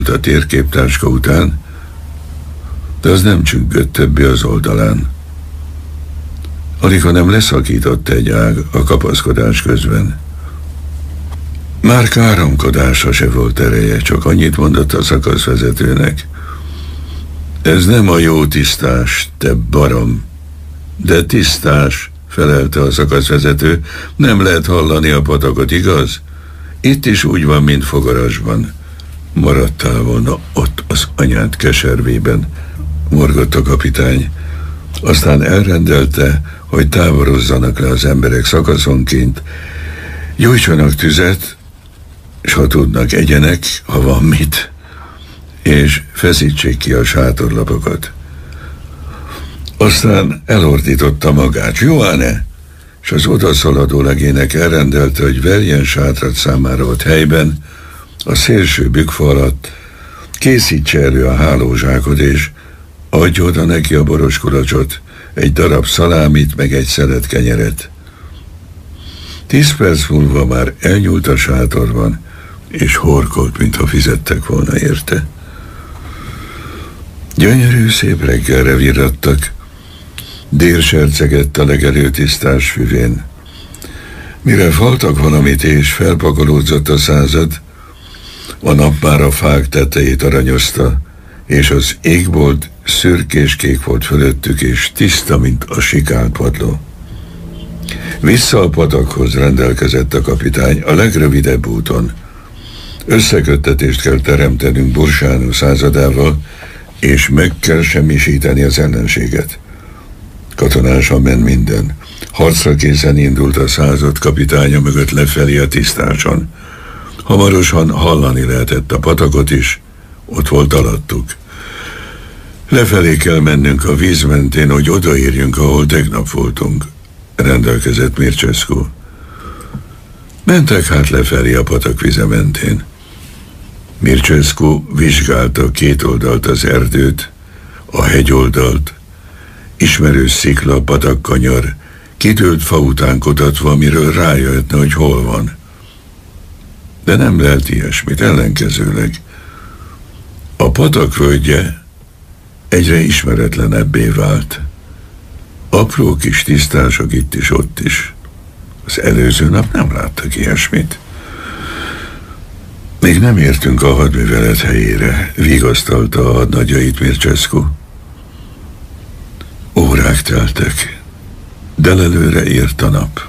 a térképtáska után, de az nem csüggött többé az oldalán. Alig, hanem leszakított egy ág a kapaszkodás közben. Már káromkodása se volt ereje, csak annyit mondott a szakaszvezetőnek. Ez nem a jó tisztás, te barom. De tisztás, felelte a szakaszvezető, nem lehet hallani a patakot, igaz? Itt is úgy van, mint Fogarasban. Maradtál volna ott az anyád keservében, morgott a kapitány. Aztán elrendelte, hogy táborozzanak le az emberek szakaszonként, gyújtsanak tüzet, s ha tudnak, egyenek, ha van mit, és feszítsék ki a sátorlapokat. Aztán elordította magát, Johanne, és az odaszaladó legének elrendelte, hogy verjen sátrat számára ott helyben, a szélső bükkfa alatt, készítse elő a hálózsákot, és adj oda neki a boros kulacsot, egy darab szalámit, meg egy szelet kenyeret. 10 perc múlva már elnyúlt a sátorban, és horkolt, mintha fizettek volna érte. Gyönyörű szép reggelre virradtak. Dél sercegett a legelő tisztás füvén. Mire faltak valamit és felpakolódzott a század, a nap már a fák tetejét aranyozta, és az égbolt szürkéskék volt fölöttük, és tiszta, mint a sikált padló. Vissza a patakhoz rendelkezett a kapitány a legrövidebb úton. Összeköttetést kell teremtenünk Bursánó századával, és meg kell semmisíteni az ellenséget. Katonásan ment minden. Harcra készen indult a század kapitánya mögött lefelé a tisztáson. Hamarosan hallani lehetett a patakot is, ott volt alattuk. Lefelé kell mennünk a víz mentén, hogy odaérjünk, ahol tegnap voltunk, rendelkezett Mircescu. Mentek hát lefelé a patak vize mentén. Mircescu vizsgálta két oldalt az erdőt, a hegyoldalt, ismerős szikla, patakkanyar, kidőlt fa után kutatva, amiről rájöhetne, hogy hol van. De nem lehet ilyesmit, ellenkezőleg. A patak völgye egyre ismeretlenebbé vált. Apró kis tisztások itt is, ott is. Az előző nap nem láttak ilyesmit. Még nem értünk a hadművelet helyére, vigasztalta a hadnagyait Mircescu. Órák teltek, delelőre ért a nap.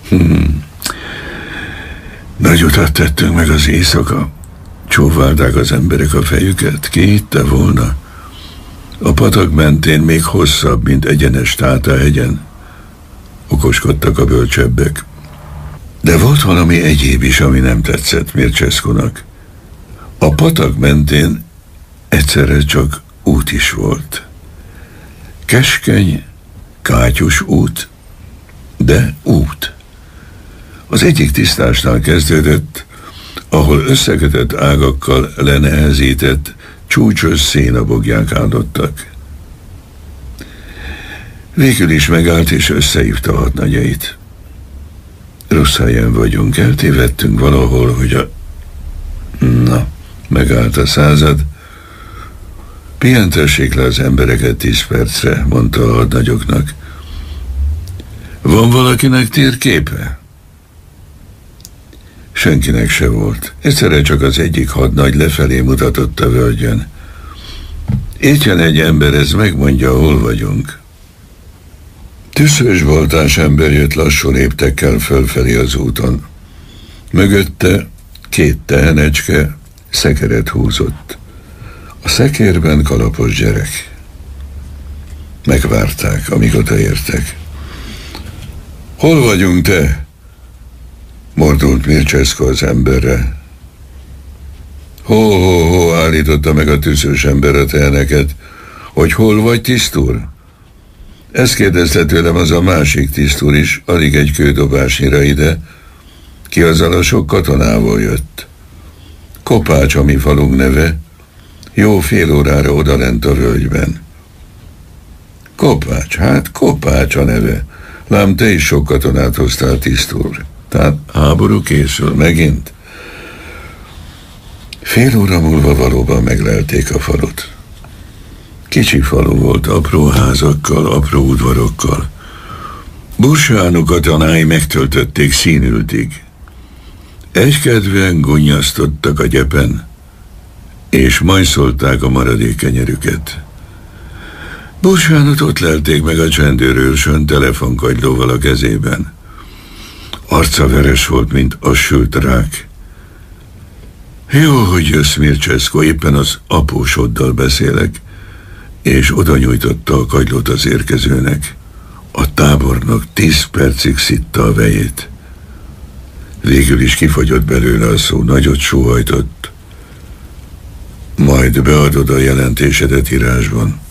Nagy utat tettünk meg az éjszaka. Csóválták az emberek a fejüket, ki hitte volna? A patak mentén még hosszabb, mint egyenes Táta-hegyen. Okoskodtak a bölcsebbek. De volt valami egyéb is, ami nem tetszett Mircescunak. A patak mentén egyszerre csak út is volt. Keskeny, kátyus út, de út. Az egyik tisztásnál kezdődött, ahol összekötött ágakkal lenehezített, csúcsos szénaboglyák állottak. Végül is megállt és összehívta a hadnagyait. Rossz helyen vagyunk, eltévedtünk valahol, hogy a... Na, megállt a század. Pihentessék le az embereket 10 percre, mondta a hadnagyoknak. Van valakinek térképe? Senkinek se volt. Egyszerre csak az egyik hadnagy lefelé mutatott a völgyen. Étjen egy ember, ez megmondja, hol vagyunk. Tüszös voltás ember jött lassú léptekkel fölfelé az úton. Mögötte 2 tehenecske szekeret húzott. A szekérben kalapos gyerek. Megvárták, amíg odaértek. Hol vagyunk, te? Mordult Mircescu az emberre. Ho, állította meg a tüszös ember a teheneket, hogy hol vagy, tisztúr? Ezt kérdezte tőlem az a másik tisztúr is, alig egy kődobásnyira ide, ki azzal a sok katonával jött. Kopács a mi falunk neve, jó fél órára odalent a völgyben. Kopács, hát Kopács a neve. Lám, te is sok katonát hoztál, tisztúr. Tehát háború készül megint. Fél óra múlva valóban meglelték a falut. Kicsi falu volt, apró házakkal, apró udvarokkal. Bursánu katonái megtöltötték színültig. Egykedvűen gunnyasztottak a gyepen, és majszolták a maradék kenyerüket. Bursánut ott lelték meg a csendőrőrsön telefonkagylóval a kezében. Arca veres volt, mint a sült rák. Jó, hogy jössz, Mircesco, éppen az apósoddal beszélek, és oda nyújtotta a kagylót az érkezőnek. A tábornok 10 percig szitta a vejét. Végül is kifagyott belőle a szó, nagyot sóhajtott. Majd beadod a jelentésedet írásban.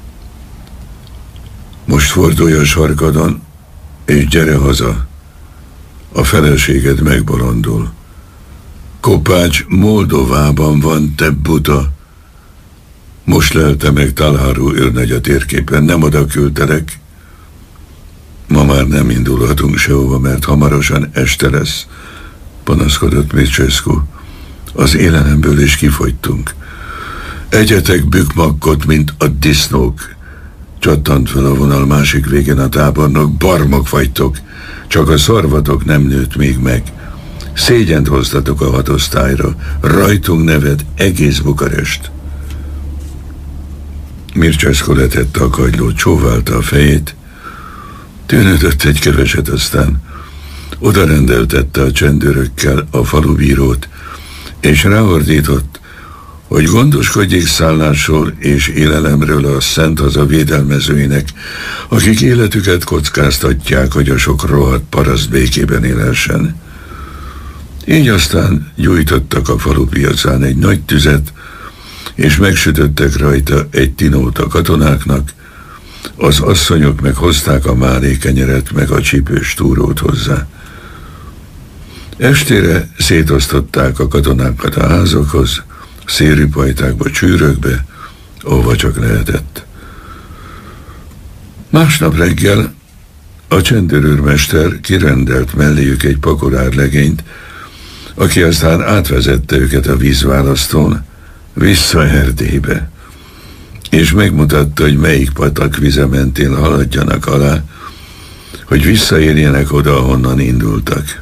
Most fordulj a sarkadon, és gyere haza. A feleséged megbolondul. Kopács Moldovában van, te buta. Most lelte meg Talharu őrnagy a térképen, nem oda küldtelek. Ma már nem indulhatunk sehova, mert hamarosan este lesz, panaszkodott Mircescu. Az élelemből is kifogytunk. Egyetek bükmakkot, mint a disznók. Csattant fel a vonal másik végén a tábornok. Barmok vagytok, csak a szarvatok nem nőtt még meg. Szégyent hoztatok a hadosztályra, rajtunk neved egész Bukarest. Mircescu letette a kagylót, csóválta a fejét, tűnődött egy keveset, aztán odarendeltette a csendőrökkel a falubírót, és ráordított, hogy gondoskodjék szállásról és élelemről a Szent Haza védelmezőinek, akik életüket kockáztatják, hogy a sok rohadt paraszt békében élhessen. Így aztán gyújtottak a falu piacán egy nagy tüzet, és megsütöttek rajta egy tinót a katonáknak, az asszonyok meg hozták a málékenyeret meg a csípős túrót hozzá. Estére szétosztották a katonákat a házakhoz, szélripajtákba, csűrökbe, ahova csak lehetett. Másnap reggel a csendőrőrmester kirendelt melléjük egy pakorárlegényt, aki aztán átvezette őket a vízválasztón vissza Erdélybe, és megmutatta, hogy melyik patak vize mentén haladjanak alá, hogy visszaérjenek oda, ahonnan indultak.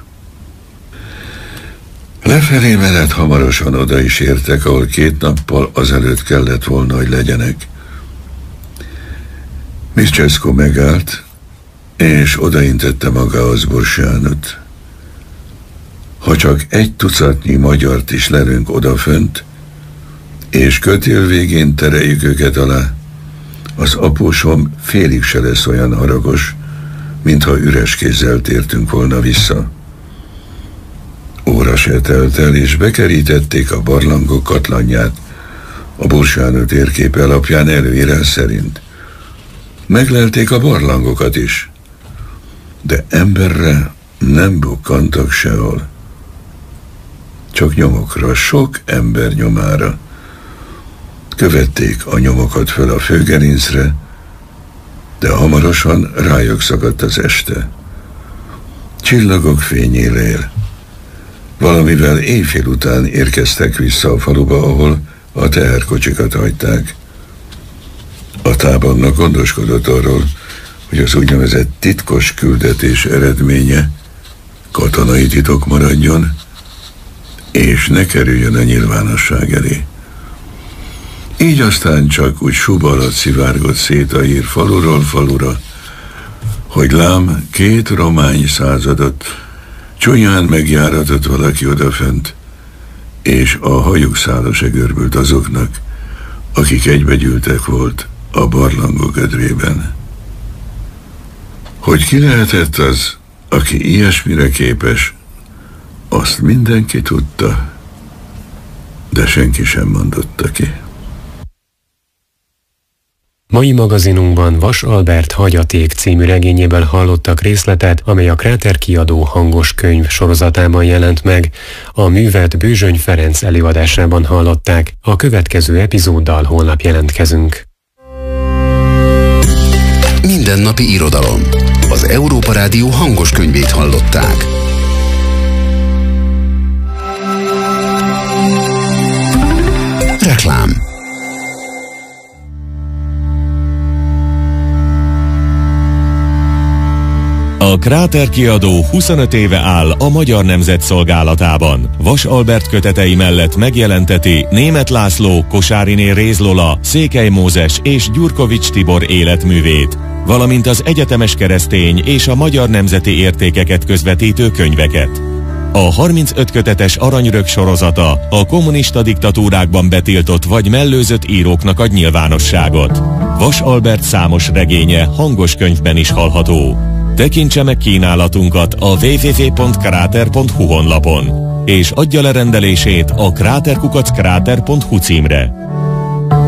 Lefelé menet hamarosan oda is értek, ahol 2 nappal azelőtt kellett volna, hogy legyenek. Mircescu megállt, és odaintette magához Bursánut. Ha csak 1 tucatnyi magyart is lelünk odafönt, és kötél végén tereljük őket alá, az apósom félig se lesz olyan haragos, mintha üres kézzel tértünk volna vissza. Óra se telt el, és bekerítették a barlangok katlanját a Bursánő térképe alapján előírás szerint. Meglelték a barlangokat is, de emberre nem bukkantak sehol. Csak nyomokra, sok ember nyomára. Követték a nyomokat föl a főgerincre, de hamarosan rájuk szakadt az este. Csillagok fényél él. Valamivel éjfél után érkeztek vissza a faluba, ahol a teherkocsikat hagyták. A tábornok gondoskodott arról, hogy az úgynevezett titkos küldetés eredménye katonai titok maradjon, és ne kerüljön a nyilvánosság elé. Így aztán csak úgy suba alatt szivárgott szét a hír faluról falura, hogy lám 2 romány századot csúnyán megjáratott valaki odafönt, és a hajuk szála se görbült azoknak, akik egybegyűltek volt a barlangok ödrében. Hogy ki lehetett az, aki ilyesmire képes, azt mindenki tudta, de senki sem mondotta ki. Mai magazinunkban Vas Albert Hagyaték című regényéből hallottak részletet, amely a Kráter Kiadó hangos könyv sorozatában jelent meg. A művet Bőzsöny Ferenc előadásában hallották. A következő epizóddal holnap jelentkezünk. Mindennapi irodalom. Az Európa Rádió hangos könyvét hallották. Reklám. A Kráter kiadó 25 éve áll a Magyar Nemzet szolgálatában. Vas Albert kötetei mellett megjelenteti Németh László, Kosáriné Réz Lola, Székely Mózes és Gyurkovics Tibor életművét, valamint az egyetemes keresztény és a magyar nemzeti értékeket közvetítő könyveket. A 35 kötetes Aranyrög sorozata a kommunista diktatúrákban betiltott vagy mellőzött íróknak ad nyilvánosságot. Vas Albert számos regénye hangos könyvben is hallható. Tekintse meg kínálatunkat a www.krater.hu honlapon, és adja le rendelését a krater@krater.hu címre.